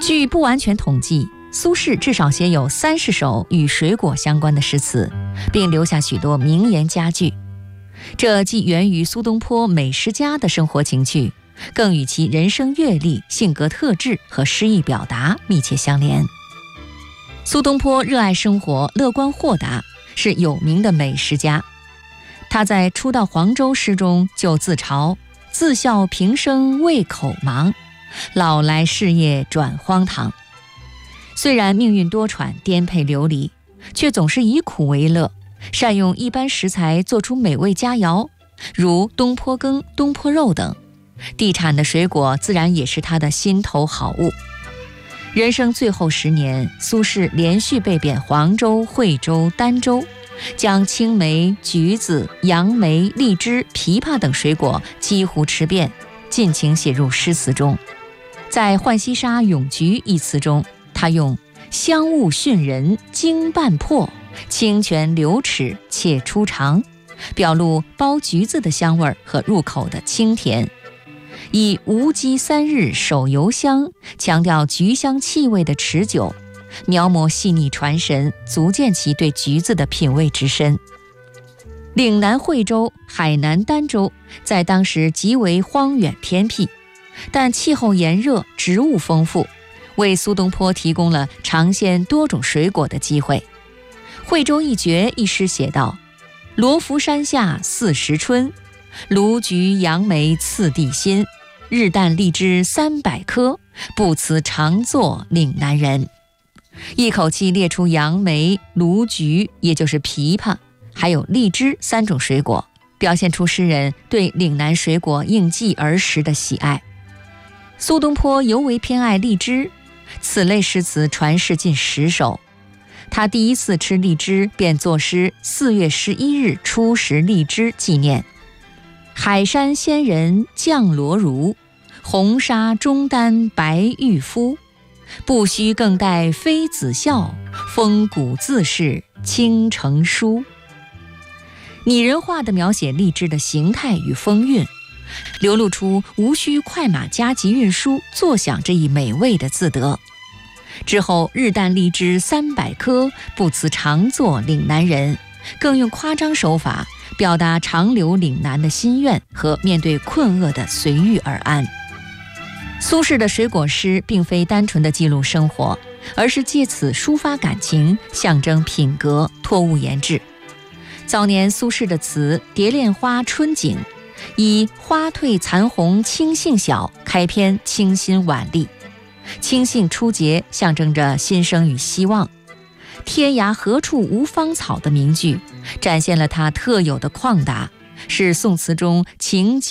据不完全统计，苏轼至少写有30首与水果相关的诗词，并留下许多名言佳句。这既源于苏东坡美食家的生活情趣，更与其人生阅历、性格特质和诗意表达密切相连。苏东坡热爱生活，乐观豁达，是有名的美食家。他在初到黄州诗中就自嘲：自笑平生胃口忙，老来事业转荒唐。虽然命运多舛，颠沛流离，却总是以苦为乐，善用一般食材做出美味佳肴，如东坡羹、东坡肉等。地产的水果自然也是他的心头好物。人生最后10年，苏轼连续被贬黄州、惠州、儋州，将青梅、橘子、杨梅、荔枝、枇杷等水果几乎吃遍，尽情写入诗词中。在《浣溪沙·咏橘》一词中，他用香雾熏人，经半破，清泉流齿，且出肠，表露剥橘子的香味和入口的清甜。以无鸡3日手犹香，强调橘香气味的持久，描摹细腻传神，足见其对橘子的品味之深。岭南惠州、海南儋州在当时极为荒远偏僻，但气候炎热，植物丰富，为苏东坡提供了尝鲜多种水果的机会。惠州一绝一诗写道：罗浮山下40春，卢橘杨梅次第新，日啖荔枝300颗，不辞常作岭南人。一口气列出杨梅、卢橘，也就是枇杷，还有荔枝3种水果，表现出诗人对岭南水果应季而食的喜爱。苏东坡尤为偏爱荔枝，此类诗词传世近10首。他第一次吃荔枝，便作诗4月11日初食荔枝纪念：海山仙人降罗襦，红纱中丹白玉肤，不须更待妃子笑，风骨自是倾城书。拟人化地描写荔枝的形态与风韵，流露出无需快马加急运输，坐享这一美味的自得。之后日啖荔枝300颗，不辞常作岭南人，更用夸张手法表达长留岭南的心愿和面对困厄的随遇而安。苏轼的水果诗并非单纯的记录生活，而是借此抒发感情，象征品格，托物言志。早年苏轼的词《蝶恋花·春景》以花褪残红青杏小开篇，清新婉丽。青杏初结象征着新生与希望，天涯何处无芳草的名句展现了他特有的旷达，是宋词中情